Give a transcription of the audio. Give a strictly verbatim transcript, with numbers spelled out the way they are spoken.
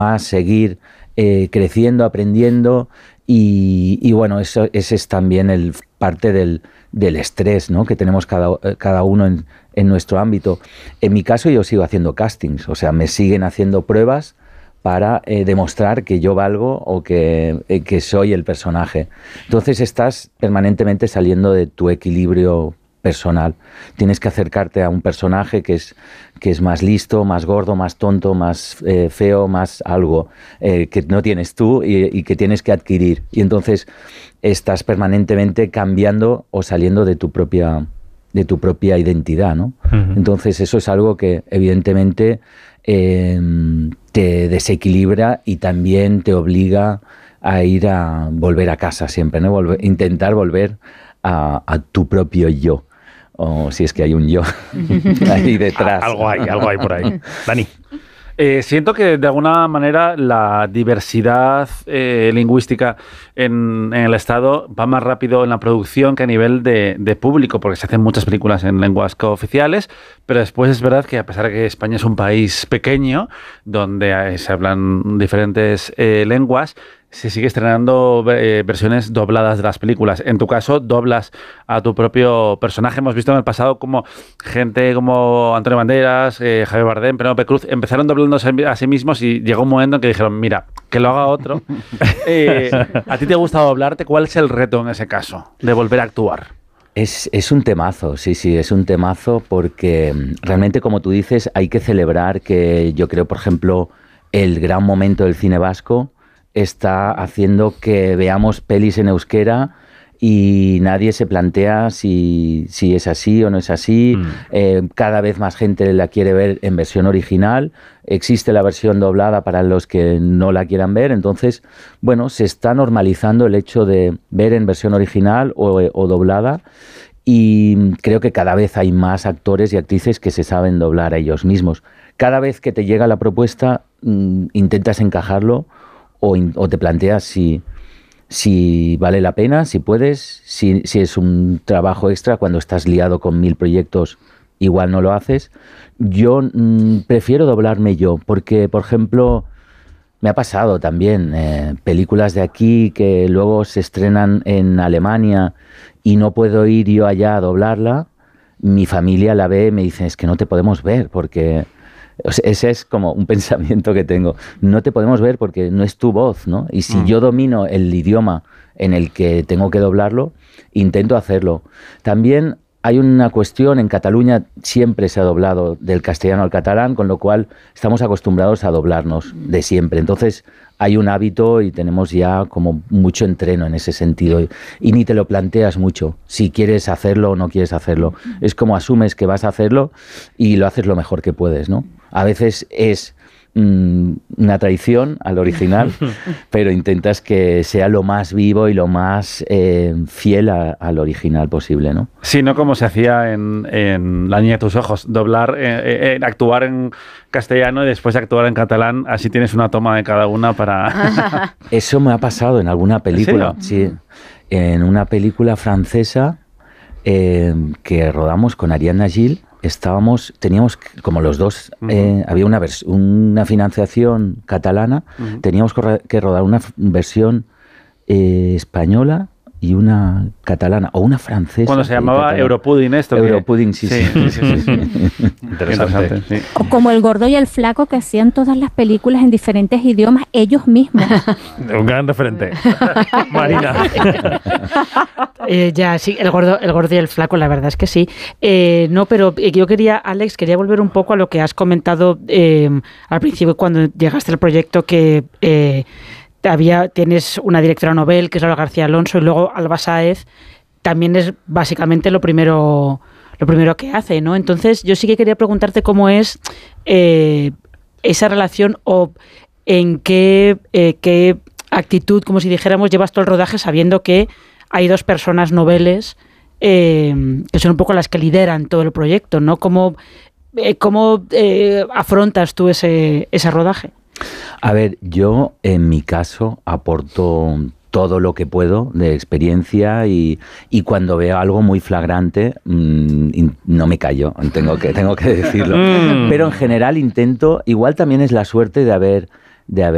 más seguir eh, creciendo, aprendiendo y, y bueno, eso ese es también el parte del, del estrés, ¿no?, que tenemos cada, cada uno en, en nuestro ámbito. En mi caso yo sigo haciendo castings, o sea, me siguen haciendo pruebas para eh, demostrar que yo valgo o que, eh, que soy el personaje. Entonces estás permanentemente saliendo de tu equilibrio personal. Tienes que acercarte a un personaje que es, que es más listo, más gordo, más tonto, más eh, feo, más algo eh, que no tienes tú y, y que tienes que adquirir. Y entonces estás permanentemente cambiando o saliendo de tu propia, de tu propia identidad, ¿no? Uh-huh. Entonces eso es algo que evidentemente eh, te desequilibra y también te obliga a ir a volver a casa siempre, ¿no? Volver, intentar volver a, a tu propio yo. O si es que hay un yo ahí detrás. Algo hay, algo hay por ahí. Dani. Eh, siento que de alguna manera la diversidad eh, lingüística en, en el Estado va más rápido en la producción que a nivel de, de público, porque se hacen muchas películas en lenguas cooficiales, pero después es verdad que a pesar de que España es un país pequeño, donde se hablan diferentes eh, lenguas, se sigue estrenando eh, versiones dobladas de las películas. En tu caso, doblas a tu propio personaje. Hemos visto en el pasado como gente como Antonio Banderas, eh, Javier Bardem, Penélope Cruz, empezaron doblándose a sí mismos y llegó un momento en que dijeron, mira, que lo haga otro. eh, ¿A ti te gusta doblarte? ¿Cuál es el reto en ese caso de volver a actuar? Es, es un temazo, sí, sí, es un temazo porque realmente, como tú dices, hay que celebrar que yo creo, por ejemplo, el gran momento del cine vasco está haciendo que veamos pelis en euskera y nadie se plantea si, si es así o no es así. Mm. Eh, cada vez más gente la quiere ver en versión original. Existe la versión doblada para los que no la quieran ver. Entonces, bueno, se está normalizando el hecho de ver en versión original o, o doblada. Y creo que cada vez hay más actores y actrices que se saben doblar a ellos mismos. Cada vez que te llega la propuesta, mm, intentas encajarlo o, in, o te planteas si, si vale la pena, si puedes, si, si es un trabajo extra. Cuando estás liado con mil proyectos, igual no lo haces. Yo mm, prefiero doblarme yo, porque, por ejemplo, me ha pasado también eh, películas de aquí que luego se estrenan en Alemania y no puedo ir yo allá a doblarla. Mi familia la ve y me dice, es que no te podemos ver porque... O sea, ese es como un pensamiento que tengo. No te podemos ver porque no es tu voz, ¿no? Y si mm. yo domino el idioma en el que tengo que doblarlo, intento hacerlo. También hay una cuestión, en Cataluña siempre se ha doblado del castellano al catalán, con lo cual estamos acostumbrados a doblarnos de siempre. Entonces hay un hábito y tenemos ya como mucho entreno en ese sentido. Y, y ni te lo planteas mucho, si quieres hacerlo o no quieres hacerlo. Es como asumes que vas a hacerlo y lo haces lo mejor que puedes, ¿no? A veces es mmm, una traición al original, pero intentas que sea lo más vivo y lo más eh, fiel a, al original posible, ¿no? Sí, no como se hacía en, en La niña de tus ojos, doblar, eh, eh, actuar en castellano y después actuar en catalán, así tienes una toma de cada una para... Eso me ha pasado en alguna película, sí, en una película francesa eh, que rodamos con Ariadna Gil. Estábamos, teníamos como los dos, uh-huh. eh, había una, vers- una financiación catalana, uh-huh. teníamos que rodar una f- versión eh, española y una catalana, o una francesa. Cuando se llamaba Europudding esto. Europudding, sí, sí. sí, sí, sí, sí. Interesante. Sí. O como El gordo y el flaco, que hacían todas las películas en diferentes idiomas ellos mismos. Un gran referente. Marina. eh, ya, sí, el gordo, el gordo y el flaco, la verdad es que sí. Eh, no, pero yo quería, Alex, quería volver un poco a lo que has comentado eh, al principio cuando llegaste al proyecto que... Eh, Había, tienes una directora novel que es Laura García Alonso y luego Alba Sáez también es básicamente lo primero lo primero que hace, ¿no? Entonces yo sí que quería preguntarte cómo es eh, esa relación o en qué, eh, qué actitud, como si dijéramos, llevas todo el rodaje sabiendo que hay dos personas noveles eh, que son un poco las que lideran todo el proyecto, ¿no? ¿Cómo, eh, cómo eh, afrontas tú ese, ese rodaje? A ver, yo en mi caso aporto todo lo que puedo de experiencia y, y cuando veo algo muy flagrante mmm, no me callo, tengo que, tengo que decirlo. Pero en general intento, igual también es la suerte de haber, de haber